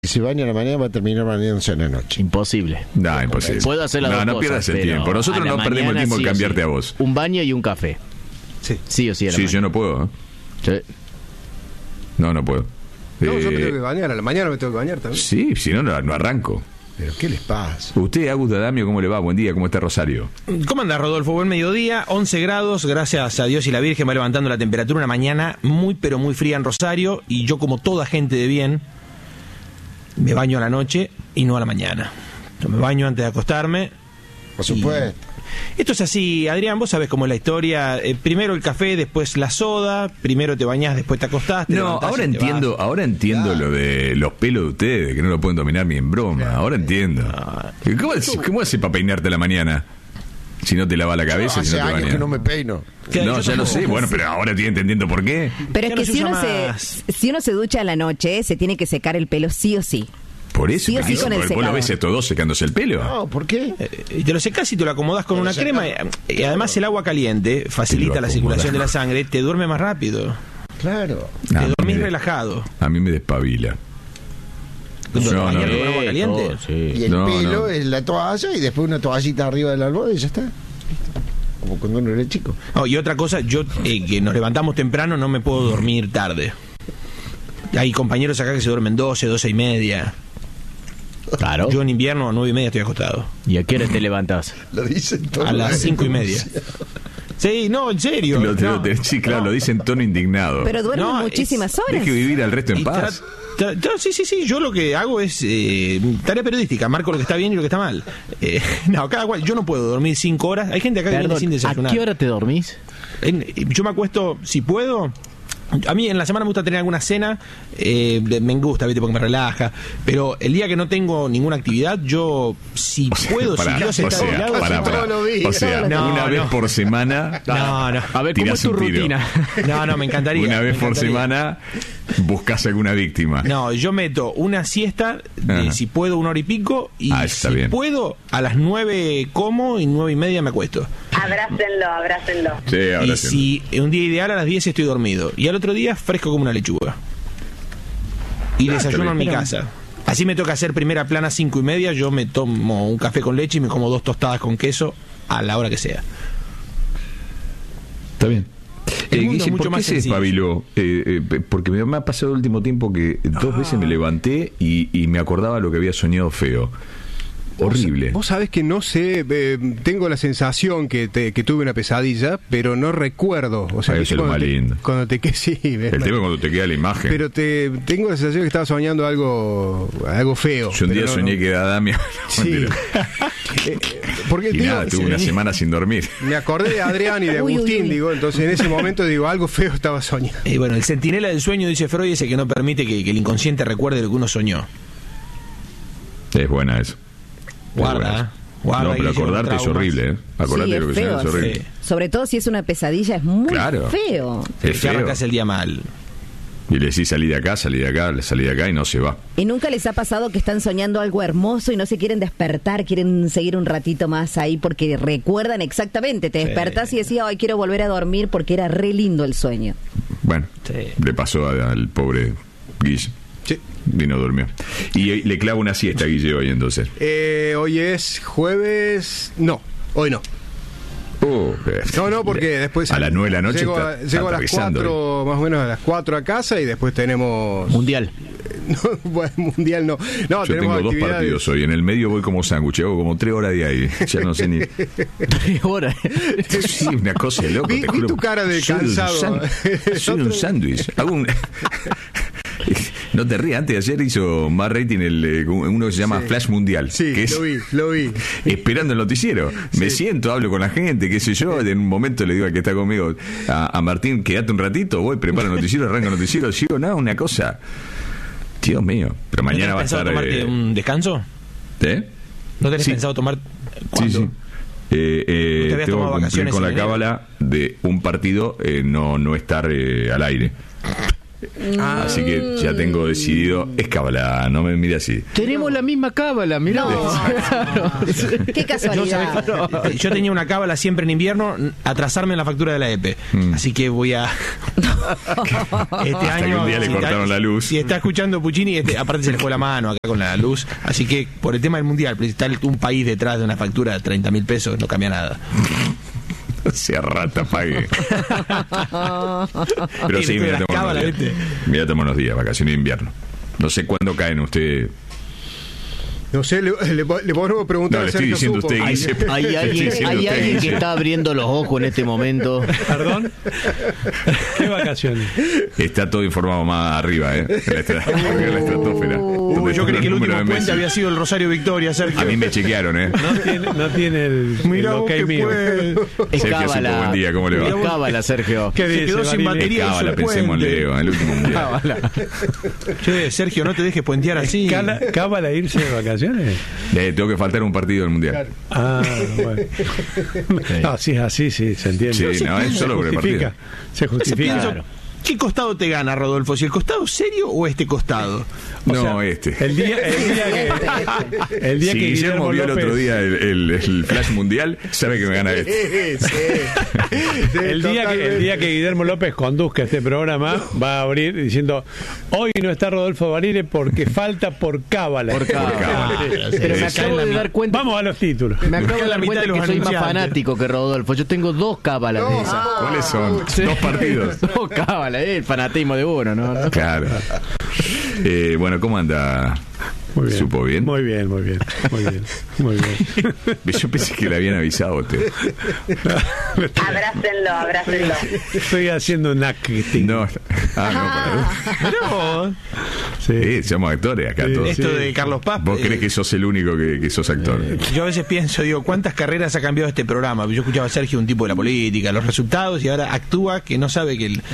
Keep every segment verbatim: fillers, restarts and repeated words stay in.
Si baña a la mañana va a terminar bañándose en la noche. Imposible. No, imposible. Puedo hacer las no, dos no cosas, pierdas el pero tiempo. Nosotros a la no perdemos el mañana tiempo en sí o cambiarte sí. a vos. Un baño y un café. Sí. Sí o sí. a la Sí, mañana. yo no puedo. ¿eh? Sí. No, no puedo. No, Eh, yo me tengo que bañar, a la mañana me tengo que bañar también. Sí, si no, no, no arranco. ¿Pero qué les pasa? Usted, Augusto Adamio, ¿cómo le va? Buen día, ¿cómo está Rosario? ¿Cómo anda, Rodolfo? Buen mediodía, once grados, gracias a Dios y la Virgen va levantando la temperatura, una mañana muy pero muy fría en Rosario, y yo, como toda gente de bien, me baño a la noche y no a la mañana. Yo me baño antes de acostarme. Por supuesto. Esto es así, Adrián, vos sabés cómo es la historia. Eh, primero el café, después la soda, primero te bañás, después te acostás. Te No, levantás ahora y te entiendo, vas. ahora entiendo Claro. lo de los pelos de ustedes, que no lo pueden dominar ni en broma. Ahora entiendo. ¿Cómo, hace- cómo hace para peinarte a la mañana? Si no te lava la cabeza, No, si hace no te años bañas. que no me peino. ¿Qué? No, Yo ya lo tampoco. sé, bueno, pero ahora estoy entendiendo por qué. Pero Ya es que no si se uno, usa más. se, si uno se ducha a la noche, se tiene que secar el pelo sí o sí. Por eso, Sí o porque sí eso, con el vos lo secador. ves a estos dos secándose el pelo. No, ¿por qué? Eh, Y te lo secás y te lo acomodás con una crema. Y, y además el agua caliente facilita la acomodás. circulación de la sangre, te duerme más rápido. Claro. Te Ah, dormís mire. relajado. A mí me despabila. ¿Te No, no, bañás no. con agua caliente? todo, sí. Y el No, pelo no. es la toalla y después una toallita arriba del almohada y ya está. Listo. Como cuando uno era chico. No, y otra cosa, yo eh, que nos levantamos temprano no me puedo dormir tarde. Hay compañeros acá que se duermen doce, doce y media. Claro. Yo en invierno a nueve y media estoy acostado. ¿Y a qué hora te levantás? Lo dicen todos. A las cinco y media. Sí, no, en serio. Lo- no. lo- sí, claro, lo dice en tono indignado. Pero duermen No, muchísimas horas. Deje vivir al resto en Y paz. tra- tra- tra- sí, sí, sí, yo lo que hago es eh, tarea periodística, marco lo que está bien y lo que está mal. Eh, no, cada cual, yo no puedo dormir cinco horas. Hay gente acá que viene Perdón, sin ¿a desayunar. qué hora te dormís? En- yo me acuesto, si puedo. A mí en la semana me gusta tener alguna cena, eh, me gusta, ¿viste? Porque me relaja. Pero el día que no tengo ninguna actividad, yo, si puedo, Pará, si Dios o está a mi sea, lado, pará, sí. pará. todos los días. O sea, No, una no. vez por semana. No, no. A ver, ¿cómo tirás es tu un tiro. rutina? No, no, me encantaría. Una vez me por encantaría. semana buscas alguna víctima. No, yo meto una siesta de, Ajá. si puedo, una hora y pico, y Ah, está si bien. puedo, a las nueve como y nueve y media me acuesto. Abrácenlo, abrácenlo. Sí, ahora Y sí. si un día ideal a las diez estoy dormido, y al otro día fresco como una lechuga. Y Ah, desayuno está en mi bien. casa. Así me toca hacer primera plana cinco y media, yo me tomo un café con leche y me como dos tostadas con queso a la hora que sea. Está bien. El Eh, mundo Guille, es mucho ¿por qué más se sencillo. despabiló? Eh, eh, porque me, me ha pasado el último tiempo que dos veces me levanté y, y me acordaba lo que había soñado feo. Horrible. Vos sabés que no sé, eh, tengo la sensación que, te- que tuve una pesadilla, pero no recuerdo. O sea, Ah, que eso es lo cuando más te- lindo. Cuando te que sí, El tema es cuando te queda la imagen. pero te tengo la sensación que estaba soñando algo algo feo. Yo un pero día no- soñé no. que era Damia. Sí. Eh, porque Y digo, nada, tuve una sí, semana sin dormir. me acordé de Adrián y de Uy, uy, Agustín, uy. digo, entonces en ese momento digo, algo feo estaba soñando. Y bueno, el centinela del sueño, dice Freud, es el que no permite que, que el inconsciente recuerde lo que uno soñó. Es buena eso. Es Guarda, buena eso. ¿eh? Guarda, No, pero que lleva acordarte es traumas. horrible, ¿eh? Acordarte Sí, de lo que es feo, soñás es horrible. sí. Sobre todo si es una pesadilla, es muy Claro. feo. Es Que feo. arrancas el día mal. Y le decís salí de acá, salí de acá, salí de acá y no se va. ¿Y nunca les ha pasado que están soñando algo hermoso y no se quieren despertar, quieren seguir un ratito más ahí porque recuerdan exactamente? Te Sí. despertás y decías, ay, quiero volver a dormir porque era re lindo el sueño. Bueno, Sí. le pasó a- al pobre Guille. Sí. Vino, durmió. Y eh, le clavo una siesta a Guille hoy entonces. Eh, hoy es jueves. No, hoy no. Oh, No, no, porque después. A las nueve de la noche Llego, está- a, está llego a las aterrizando cuatro, más o menos a las cuatro a casa y después tenemos. Mundial. No, bueno, mundial no. No, Yo tenemos tengo dos actividades. partidos hoy. En el medio voy como sándwich, hago como tres horas de ahí. Ya no sé ni. Tres horas. Sí, una cosa de loco. Vi- te vi juro. tu cara de Soy un cansado. san- Soy un sándwich. Hago un. No te rías, antes de ayer hizo más rating el, eh, uno que se llama Sí. Flash Mundial. Sí, que es lo vi, lo vi. esperando el noticiero. Me siento, hablo con la gente, qué sé yo. En un momento le digo al que está conmigo, a, a Martín, quédate un ratito, voy, preparo el noticiero, arranco el noticiero. Sigo, no, una cosa. Dios mío. Pero mañana ¿No va a tenés pensado estar. tomarte eh, un descanso? ¿eh? ¿No tenés Sí. pensado tomar Sí, cuándo? sí. Eh, eh, ¿No te habías tengo tomado que cumplir vacaciones con la en enero? cábala de un partido, eh, no, no estar eh, al aire. Ah. Así que ya tengo decidido, es cábala, no me mire así. Tenemos la misma cábala, mirá. No. Qué casualidad. Yo, ¿sabés? Yo tenía una cábala siempre en invierno, atrasarme en la factura de la E P E. Mm. Así que voy a... este Hasta año, que un día le si cortaron está, la luz. Si está escuchando Puccini, este, aparte se le fue la mano acá con la luz. Así que por el tema del mundial, está un país detrás de una factura de treinta mil pesos, no cambia nada. Sea rata, pague. Pero sí, mira, mira, tenemos unos días, vacaciones de invierno. No sé cuándo caen ustedes. No sé, le, le, le podemos preguntar no, a le estoy Sergio diciendo Supo. usted, Guise. Hay, hay alguien, hay alguien que está abriendo los ojos en este momento. ¿Perdón? ¿Qué vacaciones? Está todo informado más arriba, ¿eh? En la, estra, en la estratosfera. Uh, yo creí que el último puente había sido el Rosario Victoria, Sergio. A mí me chequearon, ¿eh? No tiene, no tiene el, el ok mío. Es Sergio Supo, buen día, ¿cómo le va? Es cábala, Sergio. ¿Qué Se dice, quedó sin Marini? batería. Es cábala, pensemos en Leo, en el último mundial. Cábala. Che, Sergio, no te dejes puentear así. Cala, ¿Cábala irse de vacaciones? Eh, tengo que faltar un partido del mundial. Ah, bueno. No, si es así, sí, se entiende. Sí, no, es solo por el justifica, partido. se justifica. Pienso, ¿qué costado te gana, Rodolfo? ¿Si el costado serio o este costado? O O no, sea, este. El día, el día que, el día Si que Guillermo vio el López, otro día el, el, el flash mundial, sabe que me gana este. Sí, sí. Sí, el día que el día que Guillermo López conduzca este programa va a abrir diciendo: hoy no está Rodolfo Varire porque falta por cábala. Por cábala. cábala. Pero me acabo de dar cuenta. Vamos a los títulos. Me acabo de La dar mitad cuenta de los que soy más anunciantes. fanático que Rodolfo. Yo tengo dos cábalas de esas. ¿Cuáles son? Sí. Dos partidos. Dos cábalas, eh, el fanatismo de uno, ¿no? Claro. Eh, bueno, ¿cómo anda? Muy bien. ¿Supo bien? Muy bien, muy bien. Muy bien. Muy bien. Yo pensé que le habían avisado a usted. Abrácenlo, abrácenlo. Estoy haciendo un acting. No. Ah, no, No, sí, somos actores acá Sí, todos. esto de Carlos Paz. ¿Vos eh, crees que sos el único que, que sos actor? Yo a veces pienso, digo, ¿cuántas carreras ha cambiado este programa? Yo escuchaba a Sergio, un tipo de la política, los resultados, y ahora actúa que no sabe que el...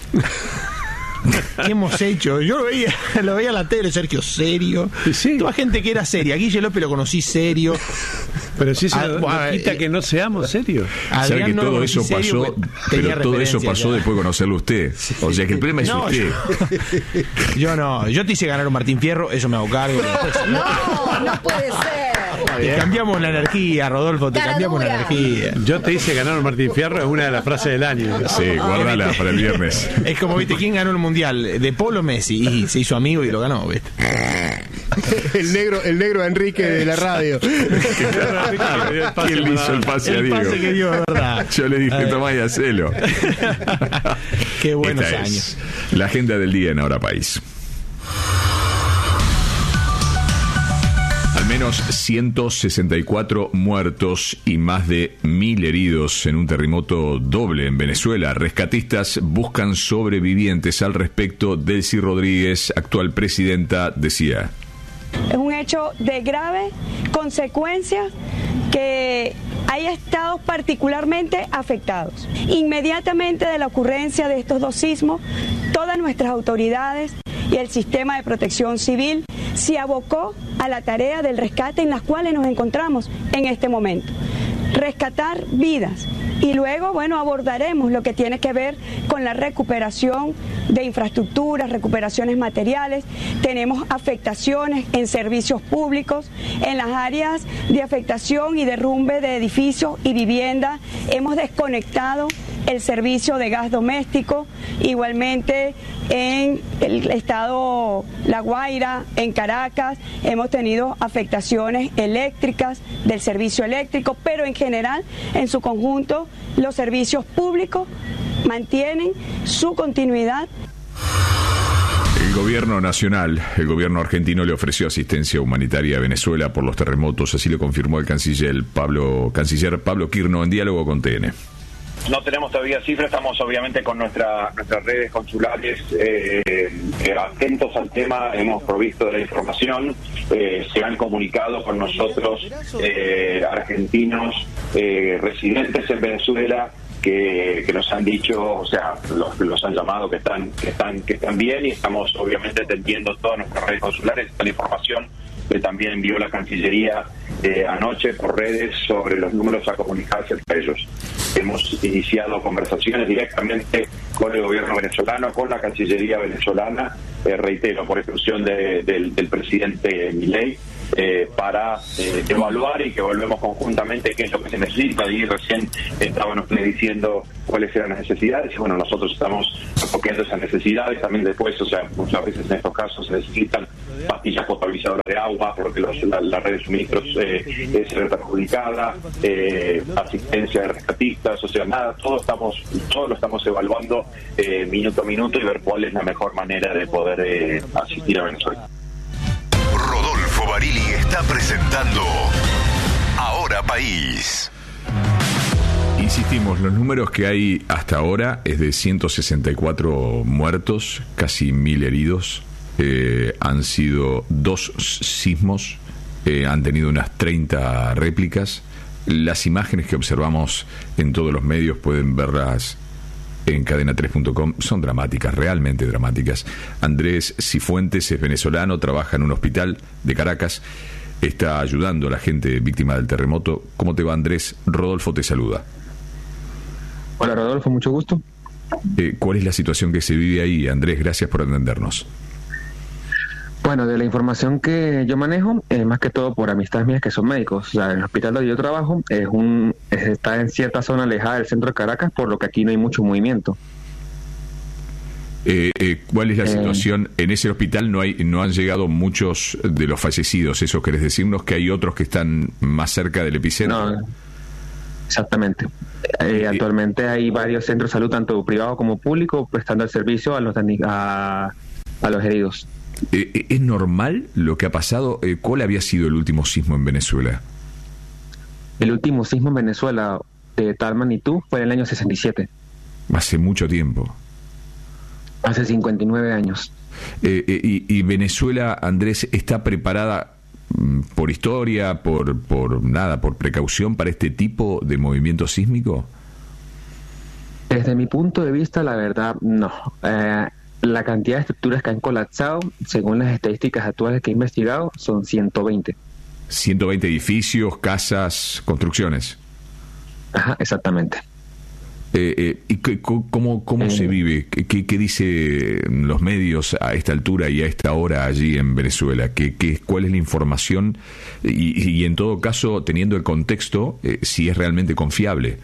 ¿Qué hemos hecho? Yo lo veía, lo veía en la tele, Sergio, serio. Sí. Toda gente que era seria. Guille López lo conocí serio. Pero si eso Ah, no, bueno, no quita eh, que no seamos serios. Adrián Sabe que no lo todo conocí eso serio, pasó, pues, tenía pero todo eso referencias pasó ya. después de conocerlo usted. O sea que el problema es No, usted. yo, yo no, yo te hice ganar un Martín Fierro, eso me hago cargo. No, no puede ser. Te cambiamos la energía, Rodolfo, te Cara cambiamos la dura. energía. Yo te hice ganar un Martín Fierro, es una de las frases del año. Sí, guárdala para el viernes. Es como, viste, ¿quién ganó el mundial? De Polo, Messi, y se hizo amigo y lo ganó, ¿viste? El negro, el negro Enrique de la radio. ¿Quién le hizo el pase a El Diego? pase que dio, ¿verdad? Yo le dije, tomá y hacelo. Qué buenos Esta años. es la agenda del día en Ahora País. Al menos ciento sesenta y cuatro muertos y más de mil heridos en un terremoto doble en Venezuela. Rescatistas buscan sobrevivientes. Al respecto, Delcy Rodríguez, actual presidenta, decía: es un hecho de grave consecuencia que hay estados particularmente afectados. Inmediatamente de la ocurrencia de estos dos sismos, todas nuestras autoridades y el sistema de protección civil se abocó a la tarea del rescate en las cuales nos encontramos en este momento. Rescatar vidas y luego, bueno, abordaremos lo que tiene que ver con la recuperación de infraestructuras, recuperaciones materiales. Tenemos afectaciones en servicios públicos, en las áreas de afectación y derrumbe de edificios y viviendas. Hemos desconectado el servicio de gas doméstico, igualmente en el estado La Guaira, en Caracas, hemos tenido afectaciones eléctricas del servicio eléctrico, pero en general, en su conjunto, los servicios públicos mantienen su continuidad. El gobierno nacional, el gobierno argentino le ofreció asistencia humanitaria a Venezuela por los terremotos, así lo confirmó el canciller Pablo, canciller Pablo Quirno en diálogo con T N. No tenemos todavía cifras, estamos obviamente con nuestra, nuestras redes consulares eh, eh, atentos al tema, hemos provisto de la información, eh, se han comunicado con nosotros eh, argentinos eh, residentes en Venezuela que, que nos han dicho, o sea, los, los han llamado que están, que están, que están bien, y estamos obviamente atendiendo todas nuestras redes consulares, esta información que también envió la Cancillería eh, anoche por redes sobre los números a comunicarse entre ellos. hemos iniciado conversaciones directamente con el gobierno venezolano, con la Cancillería venezolana, eh, reitero, por instrucción de, del, del presidente Milei, eh, para eh, evaluar y que volvemos conjuntamente qué es lo que se necesita. Y recién estaban ustedes diciendo cuáles eran las necesidades, y bueno, nosotros estamos enfoqueando esas necesidades. También después, o sea, muchas veces en estos casos se necesitan pastillas potabilizadoras de agua porque los, la, la red de suministros eh, se ve perjudicada, eh, asistencia de rescatistas, o sea, nada, todo estamos, todo lo estamos evaluando eh, minuto a minuto y ver cuál es la mejor manera de poder eh, asistir a Venezuela. Rodolfo Barili está presentando Ahora País. Insistimos, los números que hay hasta ahora es de ciento sesenta y cuatro muertos, casi mil heridos. Eh, han sido dos sismos, eh, han tenido unas treinta réplicas. Las imágenes que observamos en todos los medios, pueden verlas en cadena tres punto com, son dramáticas, realmente dramáticas. Andrés Cifuentes es venezolano, trabaja en un hospital de Caracas, está ayudando a la gente víctima del terremoto. ¿Cómo te va, Andrés? Rodolfo te saluda. Hola, Rodolfo, mucho gusto. Eh, ¿Cuál es la situación que se vive ahí, Andrés? Gracias por atendernos. Bueno, de la información que yo manejo, eh, más que todo por amistades mías que son médicos. O sea, el hospital donde yo trabajo es un es, está en cierta zona alejada del centro de Caracas, por lo que aquí no hay mucho movimiento. Eh, eh, ¿Cuál es la Eh, situación? En ese hospital no hay no han llegado muchos de los fallecidos. ¿Eso querés decirnos, que hay otros que están más cerca del epicentro? No, exactamente. Eh, actualmente hay varios centros de salud, tanto privados como públicos, prestando el servicio a los, dani- a, a los heridos. Eh, ¿Es normal lo que ha pasado? Eh, ¿Cuál había sido el último sismo en Venezuela? El último sismo en Venezuela de tal magnitud fue en el año sesenta y siete. Hace mucho tiempo. Hace cincuenta y nueve años. Eh, eh, y, y Venezuela, Andrés, ¿está preparada mm, por historia, por, por nada, por precaución para este tipo de movimiento sísmico? Desde mi punto de vista, la verdad, no. Eh, la cantidad de estructuras que han colapsado, según las estadísticas actuales que he investigado, son ciento veinte. ciento veinte edificios, casas, construcciones. Ajá, exactamente. Eh, eh, ¿Y qué- co- cómo, cómo Eh. se vive? ¿Qué, qué, qué dicen los medios a esta altura y a esta hora allí en Venezuela? ¿Qué, qué, ¿Cuál es la información? Y, y en todo caso, teniendo el contexto, eh, si es realmente confiable.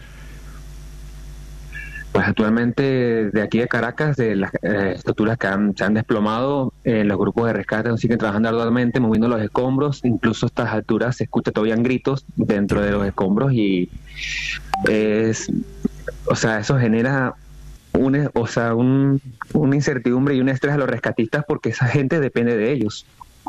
Pues actualmente de aquí de Caracas, de las eh, estructuras que han, se han desplomado, eh, los grupos de rescate aún siguen trabajando arduamente, moviendo los escombros. Incluso a estas alturas se escucha todavía gritos dentro de los escombros y es, o sea, eso genera un, o sea, un, una incertidumbre y un estrés a los rescatistas porque esa gente depende de ellos.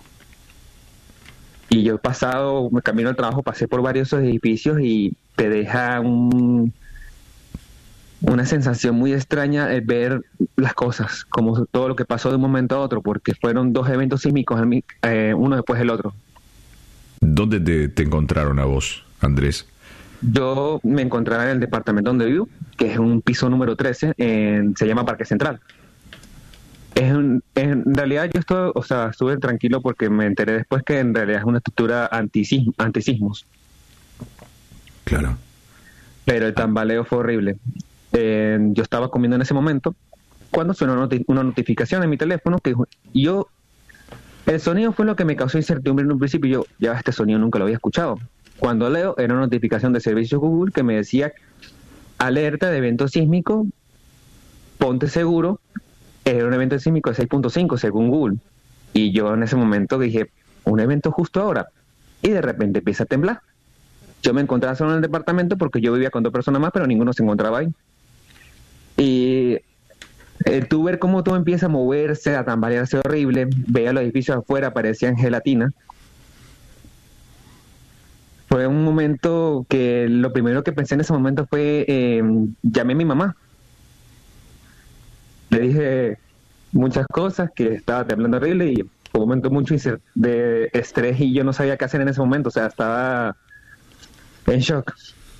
Y yo he pasado, me camino al trabajo, pasé por varios edificios y te deja un una sensación muy extraña el ver las cosas, como todo lo que pasó de un momento a otro, porque fueron dos eventos sísmicos, eh, uno después del otro. ¿Dónde te, te encontraron a vos, Andrés? Yo me encontraba en el departamento donde vivo, que es un piso número trece, en, se llama Parque Central. Es un, en realidad yo estoy, o sea, estuve tranquilo porque me enteré después que en realidad es una estructura antisismos. antisismos. Claro. Pero el tambaleo fue horrible. Eh, yo estaba comiendo en ese momento cuando sonó una, noti- una notificación en mi teléfono que yo, el sonido fue lo que me causó incertidumbre en un principio. Yo ya este sonido nunca lo había escuchado. Cuando leo, era una notificación de servicios Google que me decía: alerta de evento sísmico, ponte seguro. Era un evento sísmico de seis punto cinco según Google. Y yo en ese momento dije, un evento justo ahora. Y de repente empieza a temblar. Yo me encontraba solo en el departamento porque yo vivía con dos personas más, pero ninguno se encontraba ahí. Y el tú ver cómo todo empieza a moverse, a tambalearse horrible, veía los edificios afuera, parecían gelatina. Fue un momento que lo primero que pensé en ese momento fue, eh, llamé a mi mamá. Le dije muchas cosas, que estaba temblando horrible y fue un momento mucho de estrés y yo no sabía qué hacer en ese momento, o sea, estaba en shock.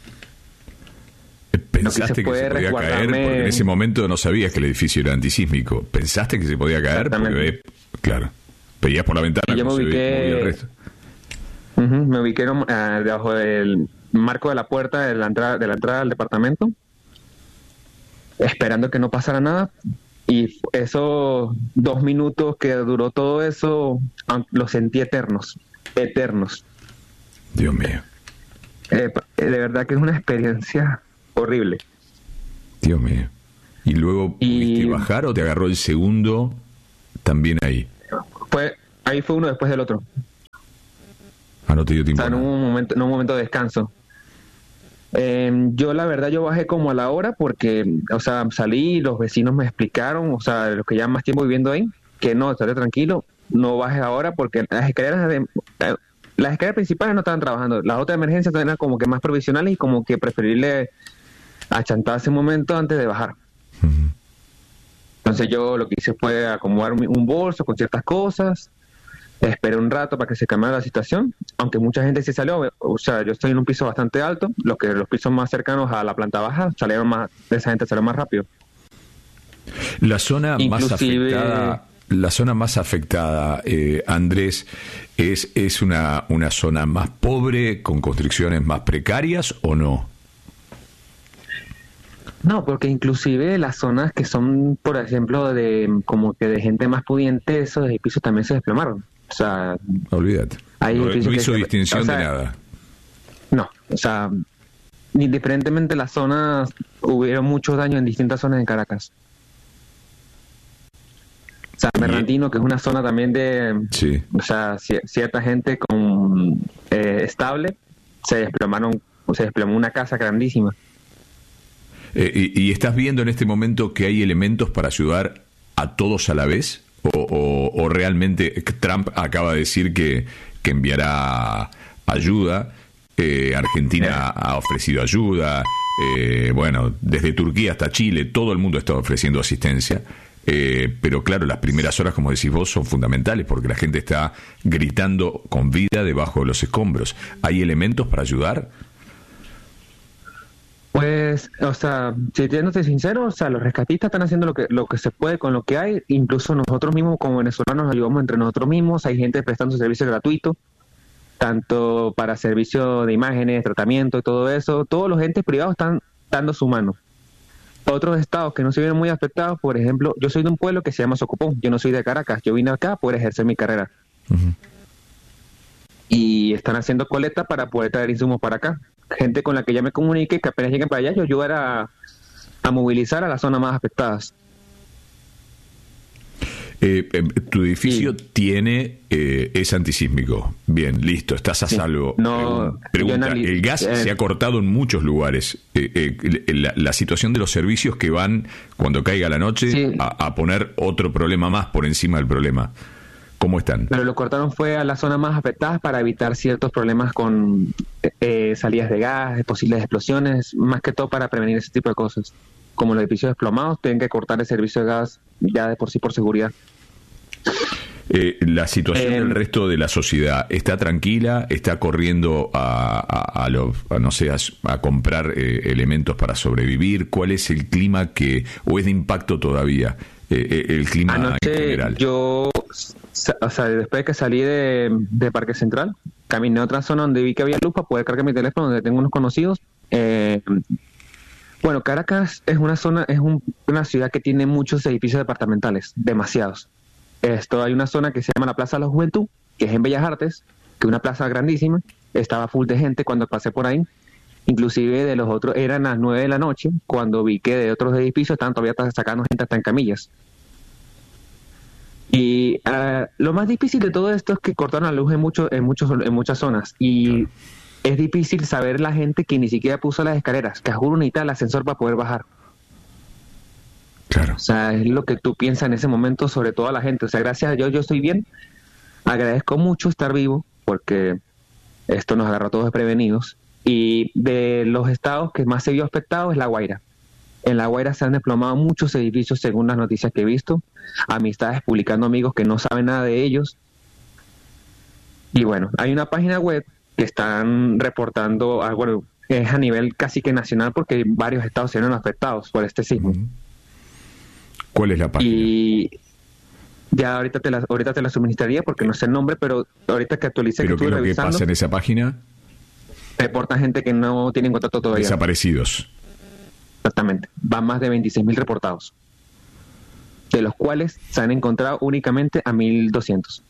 ¿Pensaste no que se podía caer? Porque en ese momento no sabías que el edificio era antisísmico. ¿Pensaste que se podía caer? Porque ve, claro, veías por la ventana y yo cómo me se ubiqué, movía el resto. Uh-huh, me ubiqué uh, debajo del, marco de la puerta de la entrada, de la entrada del departamento, esperando que no pasara nada. Y esos dos minutos que duró todo eso, los sentí eternos, eternos. Dios mío. Eh, de verdad que es una experiencia horrible. Dios mío. ¿Y luego pudiste y... bajar o te agarró el segundo también ahí? Fue, ahí fue uno después del otro. Ah, no te dio tiempo. O sea, no hubo un momento, no hubo un momento de descanso. Eh, yo la verdad yo bajé como a la hora porque, o sea, salí y los vecinos me explicaron, o sea, los que llevan más tiempo viviendo ahí, que no, estaré tranquilo, no bajes ahora porque las escaleras de, las escaleras principales no estaban trabajando, las otras emergencias eran como que más provisionales y como que preferible achantarse un momento antes de bajar. Uh-huh. Entonces yo lo que hice fue acomodar un bolso con ciertas cosas. Esperé un rato para que se calmara la situación, aunque mucha gente sí salió. O sea, yo estoy en un piso bastante alto, los que los pisos más cercanos a la planta baja salieron más, esa gente salió más rápido. La zona Inclusive, más afectada, la zona más afectada, eh, Andrés, es es una una zona más pobre con construcciones más precarias ¿o no? No, porque inclusive las zonas que son, por ejemplo, de como que de gente más pudiente, esos edificios también se desplomaron. O sea, olvídate. No, no hizo que, distinción o sea, de nada. No, o sea, indiferentemente de las zonas, hubieron muchos daños en distintas zonas de Caracas. San Bernardino, que es una zona también de, sí. o sea, c- cierta gente con eh, estable, se desplomaron, se desplomó una casa grandísima. Eh, y, ¿Y estás viendo en este momento que hay elementos para ayudar a todos a la vez? ¿O, o, o realmente Trump acaba de decir que, que enviará ayuda? Eh, Argentina ha ofrecido ayuda. Eh, bueno, desde Turquía hasta Chile, todo el mundo está ofreciendo asistencia. Eh, pero claro, las primeras horas, como decís vos, son fundamentales porque la gente está gritando con vida debajo de los escombros. ¿Hay elementos para ayudar? Pues, o sea, si siéndote sincero, o sea, los rescatistas están haciendo lo que lo que se puede con lo que hay. Incluso nosotros mismos como venezolanos nos ayudamos entre nosotros mismos. Hay gente prestando servicio gratuito, tanto para servicio de imágenes, tratamiento y todo eso. Todos los entes privados están dando su mano. Otros estados que no se vieron muy afectados, por ejemplo, yo soy de un pueblo que se llama Socopón. Yo no soy de Caracas. Yo vine acá a poder ejercer mi carrera. Uh-huh. Y están haciendo colecta para poder traer insumos para acá. Gente con la que ya me comunique, que apenas lleguen para allá, yo ayudar a, a movilizar a las zonas más afectadas. Eh, eh, tu edificio sí. tiene, eh, es antisísmico. Bien, listo, estás a sí. salvo. No, Pregunta, analiz- el gas eh, se ha cortado en muchos lugares. Eh, eh, la, la situación de los servicios que van, cuando caiga la noche, sí. a, a poner otro problema más por encima del problema. ¿Cómo están? Pero lo cortaron fue a las zonas más afectadas para evitar ciertos problemas con eh, salidas de gas, posibles explosiones, más que todo para prevenir ese tipo de cosas. Como los edificios desplomados, tienen que cortar el servicio de gas ya de por sí por seguridad. Eh, la situación eh, del resto de la sociedad está tranquila, está corriendo a, a, a, lo, a no sé, a, a comprar eh, elementos para sobrevivir. ¿Cuál es el clima que, o es de impacto todavía, eh, el clima anoche en general? Yo, o sea, después de que salí de, de Parque Central, caminé a otra zona donde vi que había luz para poder cargar mi teléfono, donde tengo unos conocidos. Eh, bueno, Caracas es una zona, es un, una ciudad que tiene muchos edificios departamentales, demasiados. Esto, hay una zona que se llama la Plaza de la Juventud, que es en Bellas Artes, que es una plaza grandísima, estaba full de gente cuando pasé por ahí, inclusive de los otros, eran las nueve de la noche, cuando vi que de otros edificios estaban todavía sacando gente hasta en camillas. Y uh, lo más difícil de todo esto es que cortaron la luz en, mucho, en, muchos, en muchas zonas, y es difícil saber la gente que ni siquiera puso las escaleras, que a juro necesita el ascensor para poder bajar. Claro. O sea, es lo que tú piensas en ese momento sobre toda la gente. O sea, gracias a Dios yo estoy bien. Agradezco mucho estar vivo porque esto nos agarró a todos desprevenidos. Y de los estados que más se vio afectado es La Guaira. En La Guaira se han desplomado muchos edificios según las noticias que he visto. Amistades publicando amigos que no saben nada de ellos. Y bueno, hay una página web que están reportando, ah, bueno, es a nivel casi que nacional porque varios estados se vieron afectados por este sismo. Uh-huh. ¿Cuál es la página? Y ya ahorita te la, ahorita te la suministraría porque no sé el nombre, pero ahorita que actualice ¿Pero que estuve qué es lo revisando. que pasa en esa página? reportan gente que no tienen contacto todavía. Desaparecidos. Exactamente. Van más de veintiséis mil reportados, de los cuales se han encontrado únicamente a mil doscientos.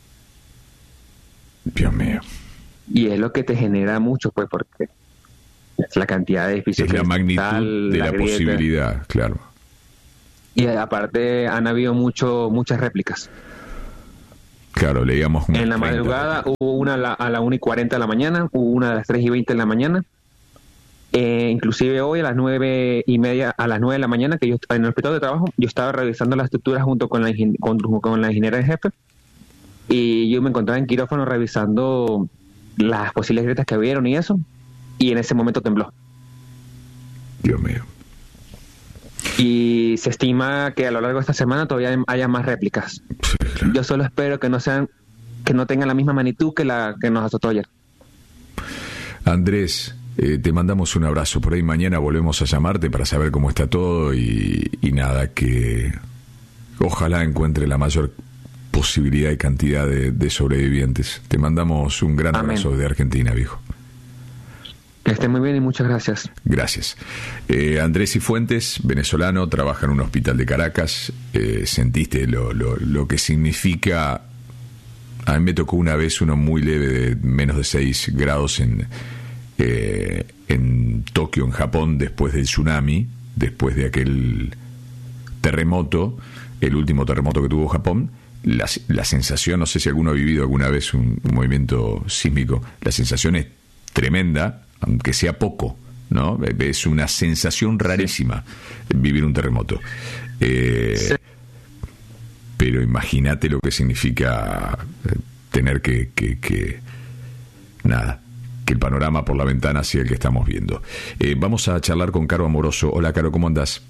Dios mío. Y es lo que te genera mucho, pues, porque es la cantidad de edificios. Es la magnitud de la, la posibilidad, claro. Y aparte han habido mucho muchas réplicas. Claro, leíamos en la madrugada hubo una a la, a la una y cuarenta de la mañana, hubo una a las tres y veinte de la mañana, eh, inclusive hoy a las nueve y media, a las nueve de la mañana, que yo en el hospital de trabajo, yo estaba revisando las estructuras junto con la, con, con la ingeniera de jefe, y yo me encontraba en quirófano revisando las posibles grietas que hubieron y eso, y en ese momento tembló. Dios mío. Y se estima que a lo largo de esta semana todavía haya más réplicas. Sí, claro. Yo solo espero que no sean, que no tengan la misma magnitud que la que nos azotó ayer. Andrés, eh, te mandamos un abrazo. Por ahí mañana volvemos a llamarte para saber cómo está todo y, y nada, que ojalá encuentre la mayor posibilidad y cantidad de, de sobrevivientes. Te mandamos un gran Amén. abrazo de Argentina, viejo. Que esté muy bien y muchas gracias. Gracias. Eh, Andrés Cifuentes, venezolano, trabaja en un hospital de Caracas. Eh, ¿Sentiste lo, lo, lo que significa? A mí me tocó una vez uno muy leve de menos de seis grados en, eh, en Tokio, en Japón, después del tsunami, después de aquel terremoto, el último terremoto que tuvo Japón. La, la sensación, no sé si alguno ha vivido alguna vez un, un movimiento sísmico, la sensación es tremenda, aunque sea poco, ¿no? Es una sensación rarísima vivir un terremoto. Eh, sí. Pero imagínate lo que significa tener que, que, que... Nada, que el panorama por la ventana sea el que estamos viendo. Eh, vamos a charlar con Caro Amoroso. Hola, Caro, ¿cómo andás?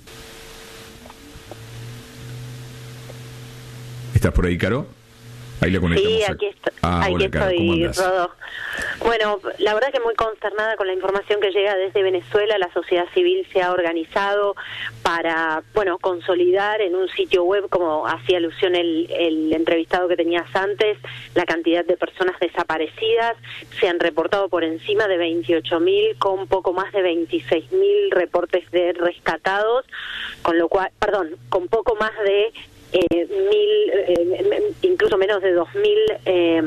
¿Estás por ahí, Caro? Ahí la conectamos. Sí, aquí, est ah, aquí hola, Caro, estoy, Rodo. Bueno, la verdad que muy consternada con la información que llega desde Venezuela. La sociedad civil se ha organizado para, bueno, consolidar en un sitio web, como hacía alusión el, el entrevistado que tenías antes, la cantidad de personas desaparecidas. Se han reportado por encima de veintiocho mil, con poco más de veintiséis mil reportes de rescatados, con lo cual, perdón, con poco más de Eh, mil, eh, incluso menos de dos mil eh,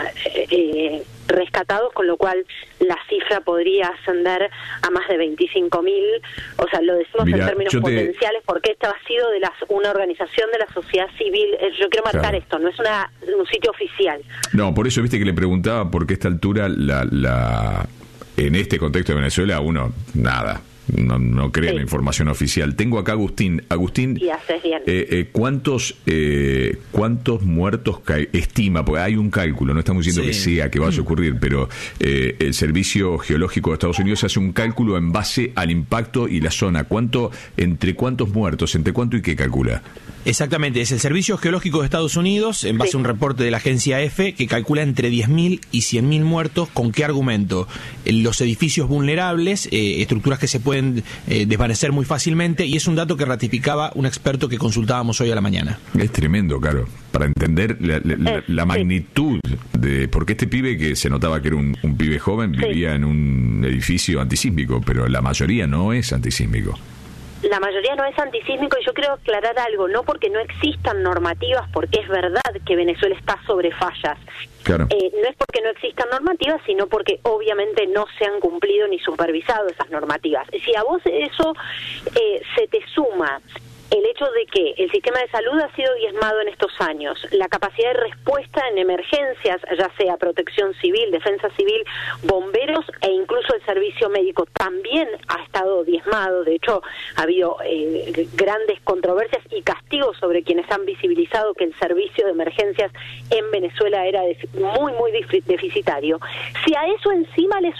eh, rescatados, con lo cual la cifra podría ascender a más de veinticinco mil. O sea, lo decimos Mirá, en términos te... potenciales, porque esta ha sido de las, una organización de la sociedad civil. Yo quiero marcar claro. esto, no es una, un sitio oficial. No, por eso viste que le preguntaba por qué a esta altura, la, la en este contexto de Venezuela, uno, nada. No, no cree sí. en la información oficial. Tengo acá a Agustín. Agustín, sí, haces bien. Eh, eh, ¿cuántos eh, cuántos muertos estima? Porque hay un cálculo, no estamos diciendo sí. que sea que vaya a ocurrir, pero eh, el Servicio Geológico de Estados Unidos hace un cálculo en base al impacto y la zona. ¿Cuánto, entre cuántos muertos, entre cuánto y qué calcula? Exactamente, es el Servicio Geológico de Estados Unidos, en base sí. a un reporte de la agencia EFE, que calcula entre diez mil y cien mil muertos. ¿Con qué argumento? Los edificios vulnerables, eh, estructuras que se pueden eh, desvanecer muy fácilmente, y es un dato que ratificaba un experto que consultábamos hoy a la mañana. Es tremendo, claro, para entender la, la, eh, la magnitud sí. de... Porque este pibe, que se notaba que era un, un pibe joven, vivía sí. en un edificio antisísmico, pero la mayoría no es antisísmico. La mayoría no es antisísmico, y yo quiero aclarar algo, no porque no existan normativas, porque es verdad que Venezuela está sobre fallas. Claro. Eh, no es porque no existan normativas, sino porque obviamente no se han cumplido ni supervisado esas normativas. Si a vos eso eh, se te suma el hecho de que el sistema de salud ha sido diezmado en estos años, la capacidad de respuesta en emergencias, ya sea protección civil, defensa civil, bomberos e incluso el servicio médico, también ha estado diezmado. De hecho, ha habido eh, grandes controversias y castigos sobre quienes han visibilizado que el servicio de emergencias en Venezuela era muy, muy deficitario. Si a eso encima le sumás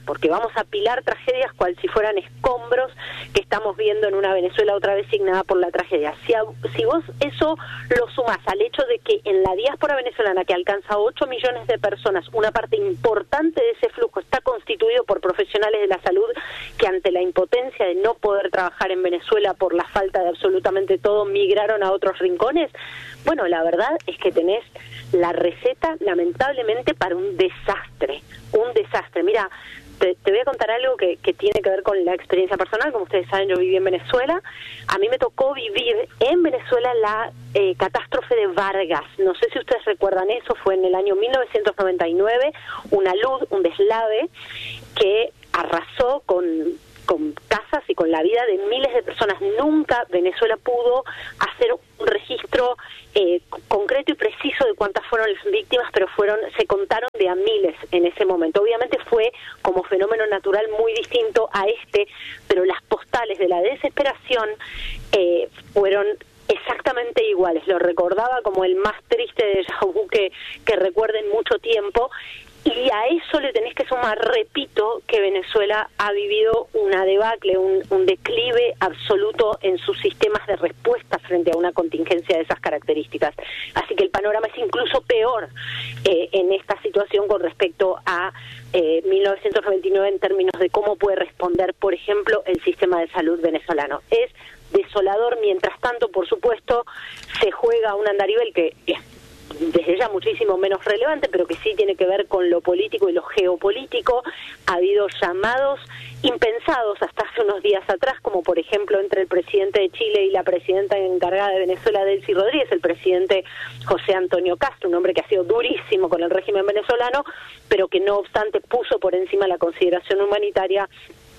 porque vamos a apilar tragedias cual si fueran escombros que estamos viendo en una Venezuela otra vez signada por la tragedia. Si, a, si vos eso lo sumás al hecho de que en la diáspora venezolana, que alcanza ocho millones de personas, una parte importante de ese flujo está constituido por profesionales de la salud que ante la impotencia de no poder trabajar en Venezuela por la falta de absolutamente todo, migraron a otros rincones, bueno, la verdad es que tenés la receta, lamentablemente, para un desastre, un desastre. Mira, te, te voy a contar algo que, que tiene que ver con la experiencia personal. Como ustedes saben, yo viví en Venezuela. A mí me tocó vivir en Venezuela la eh, catástrofe de Vargas. No sé si ustedes recuerdan eso, fue en el año mil novecientos noventa y nueve, una luz, un deslave que arrasó con... con casas y con la vida de miles de personas. Nunca Venezuela pudo hacer un registro eh, concreto y preciso de cuántas fueron las víctimas, pero fueron, se contaron de a miles en ese momento. Obviamente fue como fenómeno natural muy distinto a este, pero las postales de la desesperación eh, fueron exactamente iguales. Lo recordaba como el más triste déjà vu que, que recuerdo en mucho tiempo. Y a eso le tenés que sumar, repito, que Venezuela ha vivido una debacle, un, un declive absoluto en sus sistemas de respuesta frente a una contingencia de esas características. Así que el panorama es incluso peor eh, en esta situación con respecto a eh, mil novecientos noventa y nueve en términos de cómo puede responder, por ejemplo, el sistema de salud venezolano. Es desolador. Mientras tanto, por supuesto, se juega un andarivel que es desde ya muchísimo menos relevante, pero que sí tiene que ver con lo político y lo geopolítico. Ha habido llamados impensados hasta hace unos días atrás, como por ejemplo entre el presidente de Chile y la presidenta encargada de Venezuela, Delcy Rodríguez, el presidente José Antonio Castro, un hombre que ha sido durísimo con el régimen venezolano, pero que no obstante puso por encima la consideración humanitaria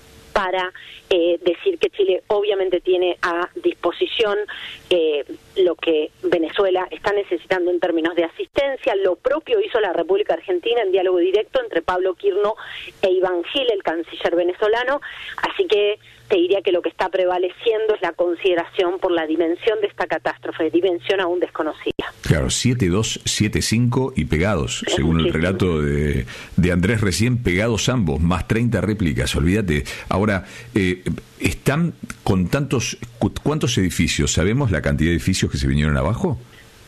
para eh, decir que Chile obviamente tiene a disposición eh, lo que Venezuela está necesitando en términos de asistencia. Lo propio hizo la República Argentina en diálogo directo entre Pablo Quirno e Iván Gil, el canciller venezolano. Así que te diría que lo que está prevaleciendo es la consideración por la dimensión de esta catástrofe, dimensión aún desconocida. Claro, siete dos, siete cinco y pegados, es según muchísimo. El relato de, de Andrés recién, pegados ambos, más treinta réplicas, olvídate. Ahora, eh, están con tantos, ¿cuántos edificios? ¿Sabemos la cantidad de edificios que se vinieron abajo?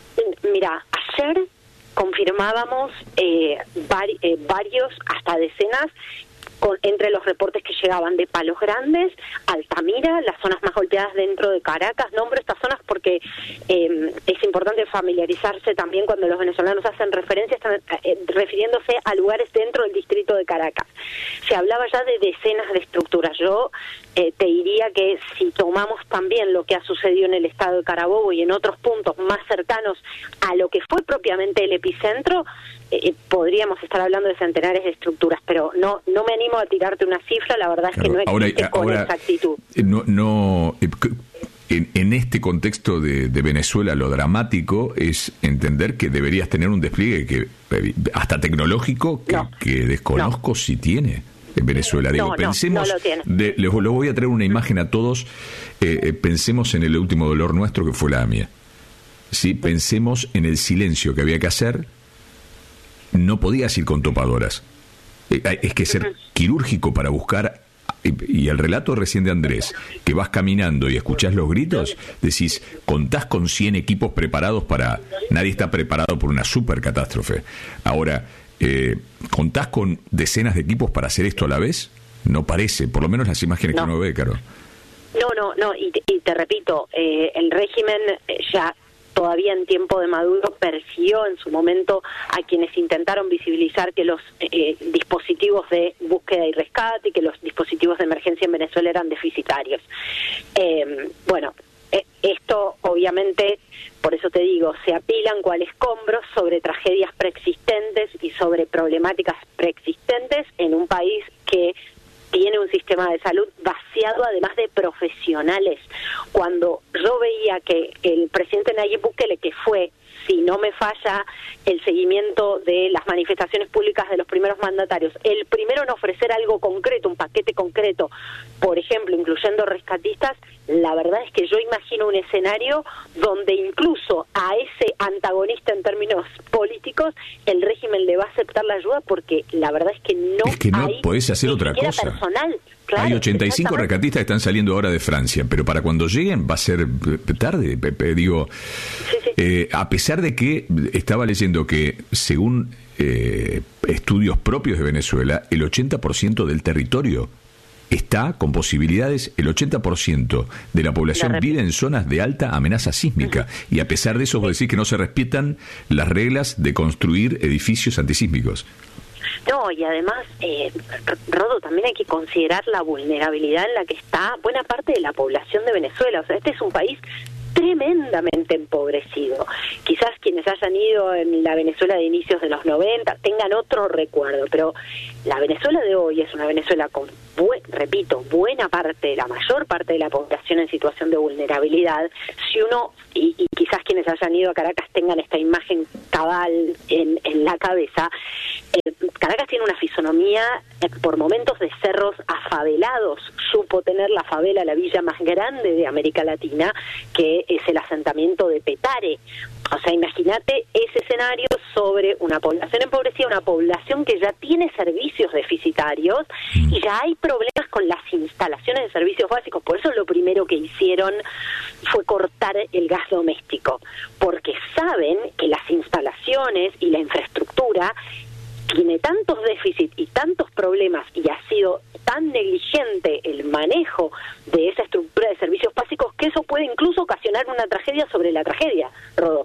Mira, ayer confirmábamos eh, vari, eh, varios, hasta decenas, con, entre los reportes que llegaban de Palos Grandes, Altamira, las zonas más golpeadas dentro de Caracas. Nombro estas zonas porque eh, es importante familiarizarse también cuando los venezolanos hacen referencia, están eh, refiriéndose a lugares dentro del distrito de Caracas. Se hablaba ya de decenas de estructuras. Yo eh, te diría que si tomamos también lo que ha sucedido en el estado de Carabobo y en otros puntos más cercanos a lo que fue propiamente el epicentro, eh, podríamos estar hablando de centenares de estructuras, pero no no me animo a tirarte una cifra, la verdad es claro, que no existe ahora, con ahora, exactitud. No, no, en, en este contexto de, de Venezuela lo dramático es entender que deberías tener un despliegue que hasta tecnológico que, no, que desconozco no. si tiene en Venezuela. Digo, no, pensemos, no, no lo tiene. De, les lo voy a traer una imagen a todos, eh, eh, pensemos en el último dolor nuestro que fue la A M I A. Sí, pensemos en el silencio que había que hacer. No podías ir con topadoras. Es que ser quirúrgico para buscar, y el relato recién de Andrés, que vas caminando y escuchás los gritos, decís, contás con cien equipos preparados para... Nadie está preparado por una super catástrofe. Ahora, eh, ¿contás con decenas de equipos para hacer esto a la vez? No parece, por lo menos las imágenes no. que uno ve, Caro. No, no, no, y te, y te repito, eh, el régimen ya... todavía en tiempo de Maduro persiguió en su momento a quienes intentaron visibilizar que los eh, dispositivos de búsqueda y rescate y que los dispositivos de emergencia en Venezuela eran deficitarios. Eh, bueno, eh, esto obviamente, por eso te digo, se apilan cual escombros sobre tragedias preexistentes y sobre problemáticas preexistentes en un país que tiene un sistema de salud vaciado además de profesionales. Cuando yo veía que el presidente Nayib Bukele, que fue, sí, si no me falla el seguimiento de las manifestaciones públicas de los primeros mandatarios, el primero en ofrecer algo concreto, un paquete concreto, por ejemplo, incluyendo rescatistas, la verdad es que yo imagino un escenario donde incluso a ese antagonista en términos políticos, el régimen le va a aceptar la ayuda, porque la verdad es que no, es que no hay podés hacer otra cosa. Personal. Claro, hay ochenta y cinco rescatistas que están saliendo ahora de Francia, pero para cuando lleguen va a ser tarde. Pepe, digo, sí, sí. Eh, a pesar de que estaba leyendo que según eh, estudios propios de Venezuela, el ochenta por ciento del territorio está con posibilidades, el ochenta por ciento de la población la vive en zonas de alta amenaza sísmica, uh-huh. y a pesar de eso vos decís que no se respetan las reglas de construir edificios antisísmicos. No, y además, eh, Rodo, también hay que considerar la vulnerabilidad en la que está buena parte de la población de Venezuela. O sea, este es un país tremendamente empobrecido. Quizás quienes hayan ido en la Venezuela de inicios de los noventa tengan otro recuerdo, pero la Venezuela de hoy es una Venezuela con, buen, repito, buena parte, la mayor parte de la población en situación de vulnerabilidad. Si uno, y, y quizás quienes hayan ido a Caracas tengan esta imagen cabal en, en la cabeza, eh, Caracas tiene una fisonomía eh, por momentos de cerros afavelados. Supo tener la favela, la villa más grande de América Latina, que es el asentamiento de Petare. O sea, imagínate ese escenario sobre una población empobrecida, una población que ya tiene servicios deficitarios y ya hay problemas con las instalaciones de servicios básicos. Por eso lo primero que hicieron fue cortar el gas doméstico, porque saben que las instalaciones y la infraestructura tiene tantos déficits y tantos problemas y ha sido tan negligente el manejo de esa estructura de servicios básicos que eso puede incluso ocasionar una tragedia sobre la tragedia, Rodó.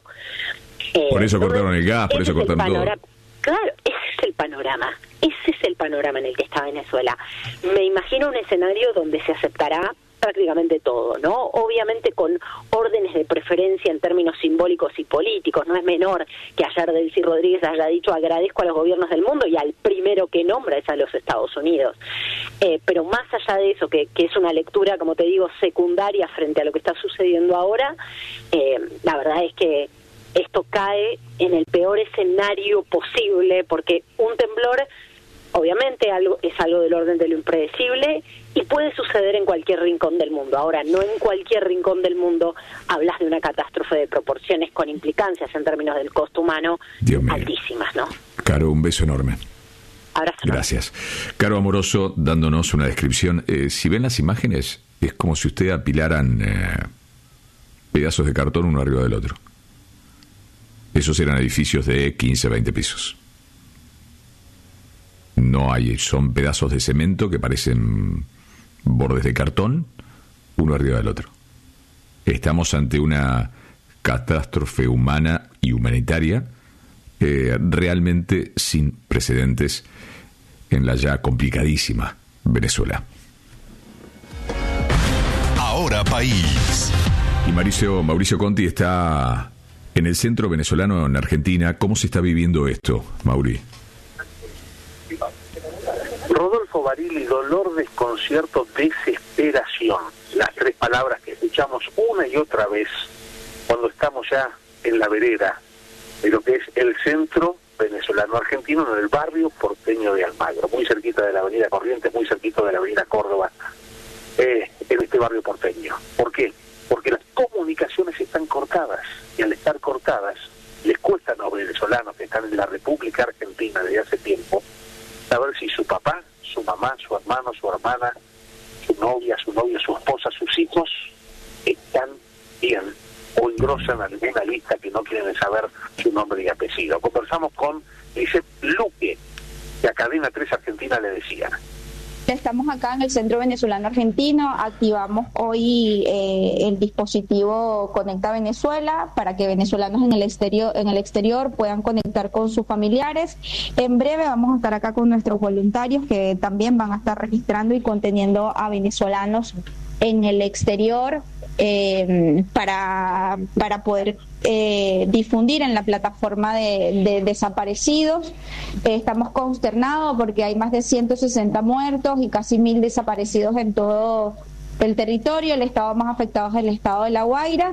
Eh, por eso cortaron el gas, por eso cortaron todo. Claro, ese es el panorama, ese es el panorama en el que está Venezuela. Me imagino un escenario donde se aceptará prácticamente todo, ¿no? Obviamente con órdenes de preferencia en términos simbólicos y políticos. No es menor que ayer Delcy Rodríguez haya dicho agradezco a los gobiernos del mundo y al primero que nombra es a los Estados Unidos. Eh, pero más allá de eso, que, que es una lectura, como te digo, secundaria frente a lo que está sucediendo ahora, eh, la verdad es que esto cae en el peor escenario posible, porque un temblor obviamente algo es algo del orden de lo impredecible y puede suceder en cualquier rincón del mundo. Ahora, no en cualquier rincón del mundo hablas de una catástrofe de proporciones con implicancias en términos del costo humano altísimas, ¿no? Caro, un beso enorme. Abrazo. Gracias. Caro Amoroso, dándonos una descripción. Eh, si ven las imágenes, es como si ustedes apilaran eh, pedazos de cartón uno arriba del otro. Esos eran edificios de quince, veinte pisos. No hay, son pedazos de cemento que parecen bordes de cartón, uno arriba del otro. Estamos ante una catástrofe humana y humanitaria eh, realmente sin precedentes en la ya complicadísima Venezuela. Ahora País. Y Mauricio, Mauricio Conti está en el centro venezolano en Argentina. ¿Cómo se está viviendo esto, Mauri? Rodolfo Barili, dolor, desconcierto, desesperación. Las tres palabras que escuchamos una y otra vez cuando estamos ya en la vereda de lo que es el centro venezolano argentino, en el barrio porteño de Almagro, muy cerquita de la avenida Corrientes, muy cerquita de la avenida Córdoba, eh, en este barrio porteño. ¿Por qué? Porque las comunicaciones están cortadas, y al estar cortadas les cuesta a los venezolanos que están en la República Argentina desde hace tiempo saber si su papá, su mamá, su hermano, su hermana, su novia, su novio, su esposa, sus hijos están bien o engrosan alguna lista que no quieren saber su nombre y apellido. Conversamos con Lisette Luque, que a Cadena tres Argentina le decía. Estamos acá en el Centro Venezolano Argentino, activamos hoy eh, el dispositivo Conecta Venezuela para que venezolanos en el exterior en el exterior puedan conectar con sus familiares. En breve vamos a estar acá con nuestros voluntarios que también van a estar registrando y conteniendo a venezolanos en el exterior eh, para, para poder eh, difundir en la plataforma de, de desaparecidos. Eh, estamos consternados porque hay más de ciento sesenta muertos y casi mil desaparecidos en todo el territorio. El estado más afectado es el estado de La Guaira.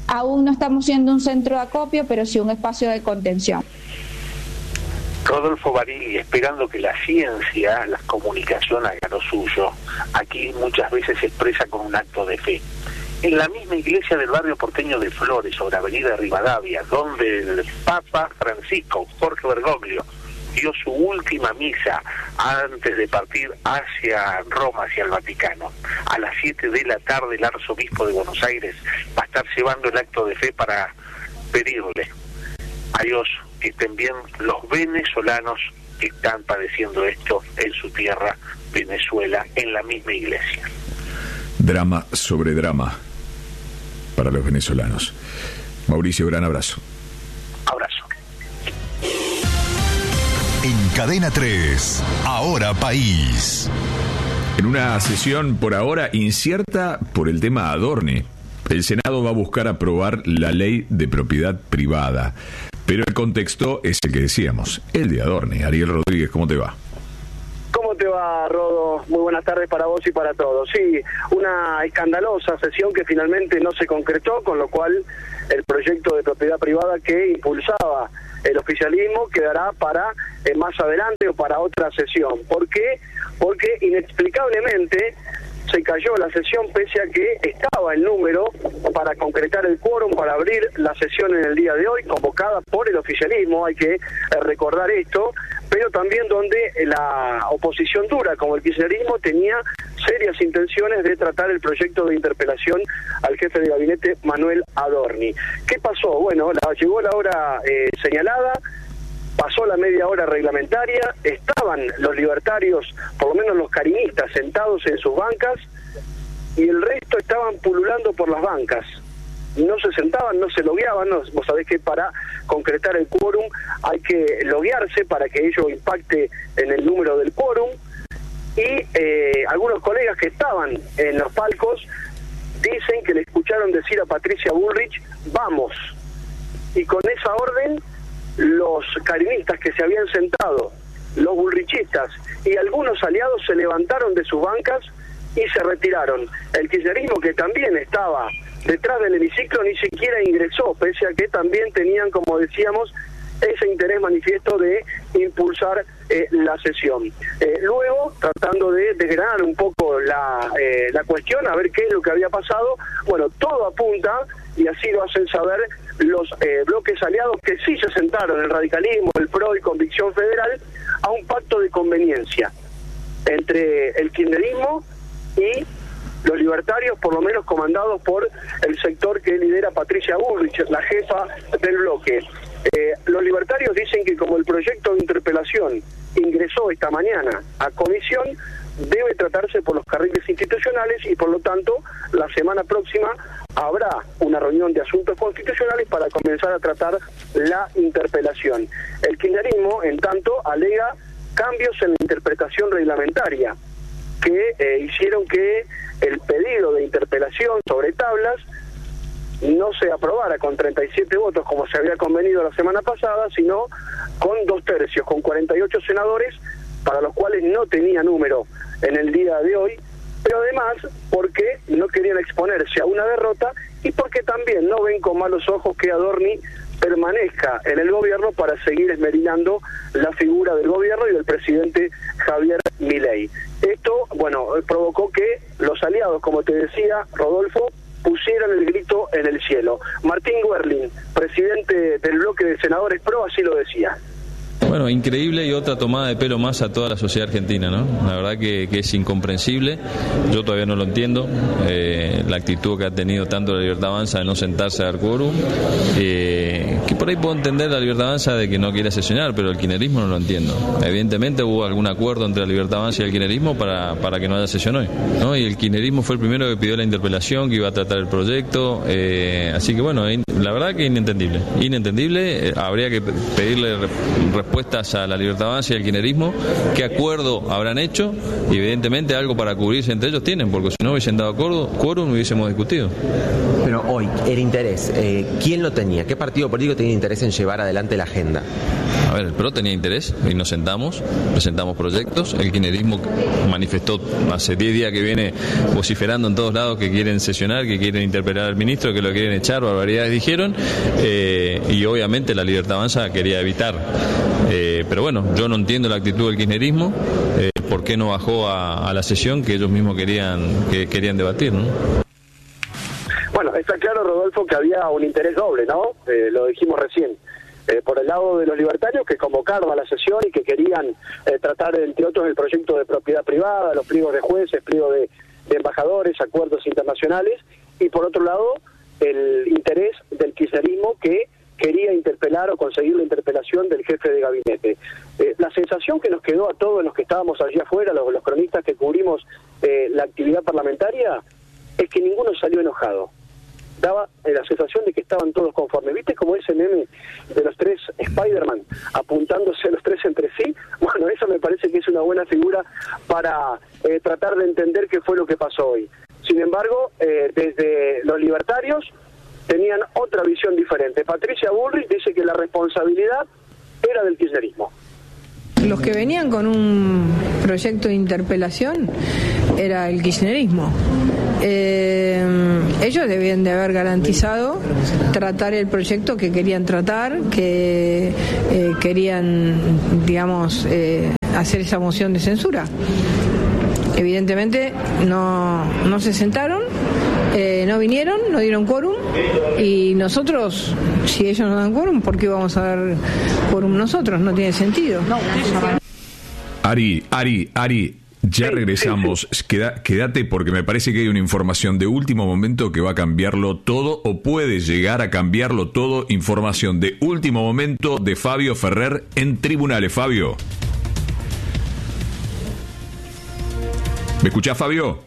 Aún no estamos siendo un centro de acopio, pero sí un espacio de contención. Rodolfo Barili, esperando que la ciencia, la comunicación haga lo suyo, aquí muchas veces se expresa con un acto de fe. En la misma iglesia del barrio porteño de Flores, sobre Avenida Rivadavia, donde el Papa Francisco, Jorge Bergoglio, dio su última misa antes de partir hacia Roma, hacia el Vaticano. A las siete de la tarde el arzobispo de Buenos Aires va a estar llevando el acto de fe para pedirle a Dios que estén bien los venezolanos que están padeciendo esto en su tierra, Venezuela, en la misma iglesia. Drama sobre drama para los venezolanos. Mauricio, gran abrazo. Abrazo. En Cadena tres, Ahora País. En una sesión por ahora incierta por el tema Adorni, el Senado va a buscar aprobar la ley de propiedad privada. Pero el contexto es el que decíamos, el de Adorni. Ariel Rodríguez, ¿cómo te va? ¿Cómo te va, Rodo? Muy buenas tardes para vos y para todos. Sí, una escandalosa sesión que finalmente no se concretó, con lo cual el proyecto de propiedad privada que impulsaba el oficialismo quedará para eh, más adelante o para otra sesión. ¿Por qué? Porque inexplicablemente se cayó la sesión pese a que estaba el número para concretar el quórum para abrir la sesión en el día de hoy, convocada por el oficialismo, hay que eh, recordar esto, pero también donde la oposición dura, como el kirchnerismo, tenía serias intenciones de tratar el proyecto de interpelación al jefe de gabinete Manuel Adorni. ¿Qué pasó? Bueno, la, llegó la hora eh, señalada, pasó la media hora reglamentaria, estaban los libertarios, por lo menos los carinistas, sentados en sus bancas, y el resto estaban pululando por las bancas. No se sentaban, no se logueaban, no, vos sabés que para concretar el quórum hay que loguearse para que ello impacte en el número del quórum, y eh, algunos colegas que estaban en los palcos dicen que le escucharon decir a Patricia Bullrich, vamos, y con esa orden los carinistas que se habían sentado, los bullrichistas y algunos aliados se levantaron de sus bancas y se retiraron. El kirchnerismo, que también estaba detrás del hemiciclo, ni siquiera ingresó, pese a que también tenían, como decíamos, ese interés manifiesto de impulsar eh, la sesión. Eh, luego, tratando de desgranar un poco la, eh, la cuestión, a ver qué es lo que había pasado, bueno, todo apunta, y así lo hacen saber los eh, bloques aliados que sí se sentaron, el radicalismo, el PRO y Convicción Federal, a un pacto de conveniencia entre el kirchnerismo y los libertarios, por lo menos comandados por el sector que lidera Patricia Bullrich, la jefa del bloque. Eh, los libertarios dicen que como el proyecto de interpelación ingresó esta mañana a comisión, debe tratarse por los carriles institucionales y por lo tanto la semana próxima habrá una reunión de asuntos constitucionales para comenzar a tratar la interpelación. El kirchnerismo, en tanto, alega cambios en la interpretación reglamentaria que eh, hicieron que el pedido de interpelación sobre tablas no se aprobara con treinta y siete votos como se había convenido la semana pasada, sino con dos tercios, con cuarenta y ocho senadores, para los cuales no tenía número en el día de hoy, pero además porque no querían exponerse a una derrota y porque también no ven con malos ojos que Adorni permanezca en el gobierno para seguir esmerilando la figura del gobierno y del presidente Javier Milei. Esto, bueno, provocó que los aliados, como te decía, Rodolfo, pusieran el grito en el cielo. Martín Werling, presidente del bloque de senadores PRO, así lo decía. Bueno, increíble y otra tomada de pelo más a toda la sociedad argentina, ¿no? La verdad que, que es incomprensible, yo todavía no lo entiendo, eh, la actitud que ha tenido tanto la Libertad Avanza de no sentarse a dar quórum, eh, que por ahí puedo entender la Libertad Avanza de que no quiere sesionar, pero el kirchnerismo no lo entiendo. Evidentemente hubo algún acuerdo entre la Libertad Avanza y el kirchnerismo para, para que no haya sesión hoy, ¿no? Y el kirchnerismo fue el primero que pidió la interpelación, que iba a tratar el proyecto, eh, así que bueno, la verdad que inentendible, inentendible, eh, habría que pedirle respuesta a la Libertad Avanza y al kirchnerismo, qué acuerdo habrán hecho, y evidentemente algo para cubrirse entre ellos tienen, porque si no hubiesen dado acuerdo, quórum, hubiésemos discutido. Pero hoy, el interés, eh, ¿quién lo tenía? ¿Qué partido político tenía interés en llevar adelante la agenda? A ver, el P R O tenía interés y nos sentamos, presentamos proyectos. El kirchnerismo manifestó hace diez días que viene vociferando en todos lados que quieren sesionar, que quieren interpelar al ministro, que lo quieren echar, barbaridades dijeron, eh, y obviamente la Libertad Avanza quería evitar. Eh, pero bueno, yo no entiendo la actitud del kirchnerismo, eh, por qué no bajó a, a la sesión que ellos mismos querían, que querían debatir, ¿no? Bueno, está claro, Rodolfo, que había un interés doble, ¿no? Eh, lo dijimos recién. Eh, por el lado de los libertarios, que convocaron a la sesión y que querían eh, tratar, entre otros, el proyecto de propiedad privada, los pliegos de jueces, pliegos de, de embajadores, acuerdos internacionales, y por otro lado, el interés del kirchnerismo que quería interpelar o conseguir la interpelación del jefe de gabinete. Eh, la sensación que nos quedó a todos los que estábamos allí afuera, los, los cronistas que cubrimos eh, la actividad parlamentaria, es que ninguno salió enojado. Daba eh, la sensación de que estaban todos conformes. ¿Viste como ese meme de los tres Spider-Man apuntándose los tres entre sí? Bueno, eso me parece que es una buena figura para eh, tratar de entender qué fue lo que pasó hoy. Sin embargo, eh, desde los libertarios tenían otra visión diferente. Patricia Bullrich dice que la responsabilidad era del kirchnerismo. Los que venían con un proyecto de interpelación era el kirchnerismo. Eh, ellos debían de haber garantizado tratar el proyecto que querían tratar, que eh, querían, digamos, eh, hacer esa moción de censura. Evidentemente no, no se sentaron, eh, no vinieron, no dieron quórum, y nosotros, si ellos no dan quórum, ¿por qué vamos a dar quórum nosotros? No tiene sentido. No. Ari, Ari, Ari, ya regresamos. Queda, quédate porque me parece que hay una información de último momento que va a cambiarlo todo, o puede llegar a cambiarlo todo. Información de último momento de Fabio Ferrer en tribunales. Fabio. ¿Me escuchás, Fabio?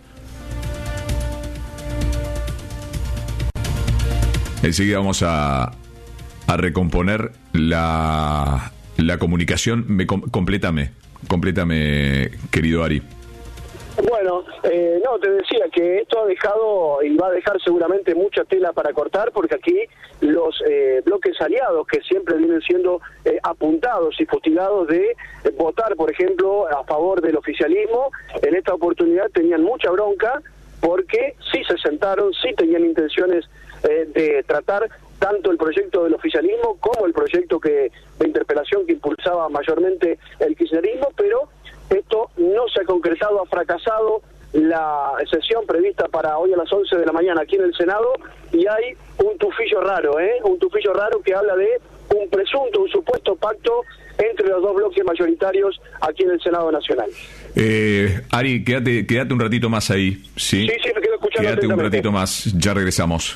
Enseguida vamos a, a recomponer la, la comunicación. Me, com, complétame, complétame, querido Ari. Bueno, eh, no, te decía que esto ha dejado y va a dejar seguramente mucha tela para cortar, porque aquí los eh, bloques aliados, que siempre vienen siendo eh, apuntados y fustigados de eh, votar, por ejemplo, a favor del oficialismo, en esta oportunidad tenían mucha bronca porque sí se sentaron, sí tenían intenciones eh, de tratar tanto el proyecto del oficialismo como el proyecto que de interpelación que impulsaba mayormente el kirchnerismo, pero esto no se ha concretado, ha fracasado la sesión prevista para hoy a las once de la mañana aquí en el Senado, y hay un tufillo raro, ¿eh? Un tufillo raro que habla de un presunto, un supuesto pacto entre los dos bloques mayoritarios aquí en el Senado Nacional. Eh, Ari, quédate, quédate un ratito más ahí, ¿sí? Sí, sí, me quedo escuchando. Quédate un ratito más, ya regresamos.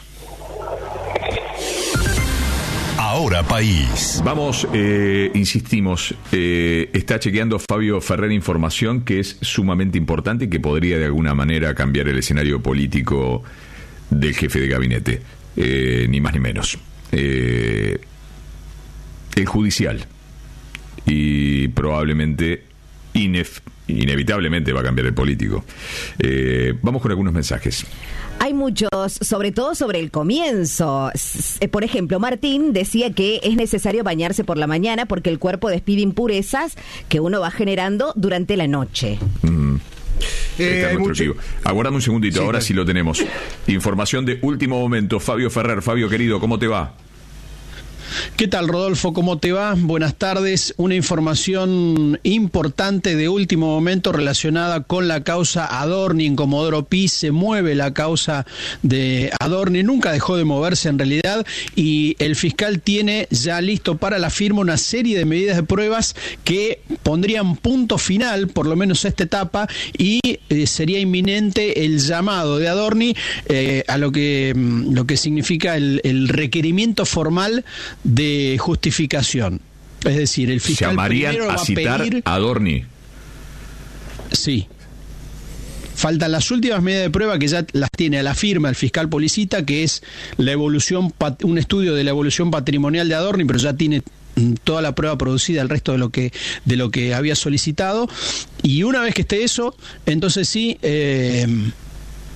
Ahora País. Vamos, eh, insistimos, eh, está chequeando Fabio Ferrer información que es sumamente importante y que podría de alguna manera cambiar el escenario político del jefe de gabinete, eh, ni más ni menos. Eh, el judicial, y probablemente, inef, inevitablemente va a cambiar el político. Eh, vamos con algunos mensajes. Hay muchos, sobre todo sobre el comienzo. Por ejemplo, Martín decía que es necesario bañarse por la mañana porque el cuerpo despide impurezas que uno va generando durante la noche. Mm. Eh, Está mucho... Aguardame un segundito, sí, ahora sí lo tenemos. Información de último momento. Fabio Ferrer. Fabio, querido, ¿cómo te va? ¿Qué tal, Rodolfo? ¿Cómo te va? Buenas tardes. Una información importante de último momento relacionada con la causa Adorni en Comodoro Pi. Se mueve la causa de Adorni, nunca dejó de moverse en realidad, y el fiscal tiene ya listo para la firma una serie de medidas de pruebas que pondrían punto final, por lo menos a esta etapa, y eh, sería inminente el llamado de Adorni eh, a lo que, lo que significa el, el requerimiento formal de justificación. Es decir, el fiscal llamarían primero a va a citar pedir... a Adorni. Sí. Faltan las últimas medidas de prueba que ya las tiene a la firma el fiscal Policita, que es la evolución, un estudio de la evolución patrimonial de Adorni, pero ya tiene toda la prueba producida, el resto de lo que de lo que había solicitado, y una vez que esté eso, entonces sí, eh,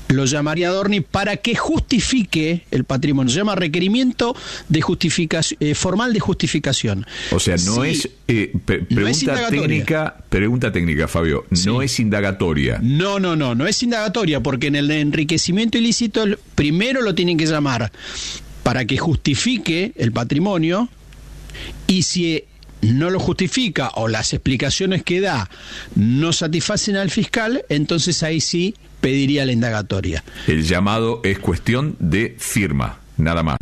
lo llamaría Adorni para que justifique el patrimonio. Se llama requerimiento de justificación, eh, formal de justificación. O sea, no Sí. es eh, pe- No es pregunta indagatoria. técnica, pregunta técnica, Fabio, no es indagatoria. No, no, no, no es indagatoria, porque en el de enriquecimiento ilícito el- primero lo tienen que llamar para que justifique el patrimonio, y si no lo justifica o las explicaciones que da no satisfacen al fiscal, entonces ahí sí pediría la indagatoria. El llamado es cuestión de firma, nada más.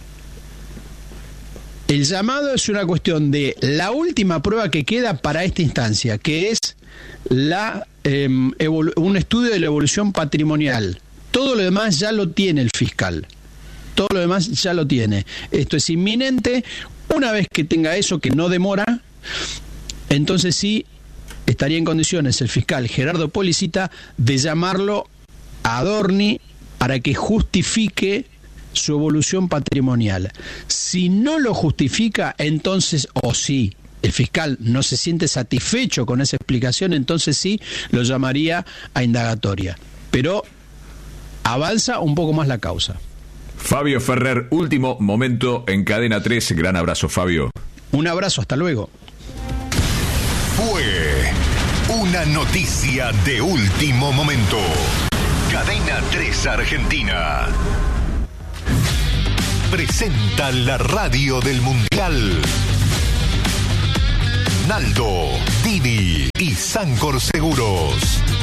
El llamado es una cuestión de la última prueba que queda para esta instancia, que es la eh, evolu- un estudio de la evolución patrimonial. Todo lo demás ya lo tiene el fiscal. Todo lo demás ya lo tiene. Esto es inminente. Una vez que tenga eso, que no demora, entonces sí estaría en condiciones el fiscal Gerardo Policita de llamarlo a Adorni para que justifique su evolución patrimonial. Si no lo justifica, entonces, o si el fiscal no se siente satisfecho con esa explicación, entonces sí lo llamaría a indagatoria. Pero avanza un poco más la causa. Fabio Ferrer, último momento en Cadena tres. Gran abrazo, Fabio. Un abrazo, hasta luego. Fue una noticia de último momento. Cadena tres Argentina presenta la radio del Mundial. Naldo, Didi y Sancor Seguros.